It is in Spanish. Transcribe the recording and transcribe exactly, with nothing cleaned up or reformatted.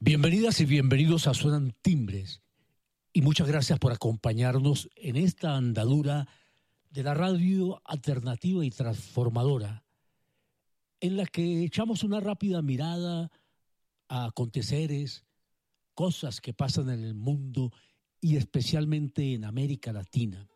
Bienvenidas y bienvenidos a Suenan Timbres y muchas gracias por acompañarnos en esta andadura de la radio alternativa y transformadora, en la que echamos una rápida mirada a aconteceres, cosas que pasan en el mundo y especialmente en América Latina.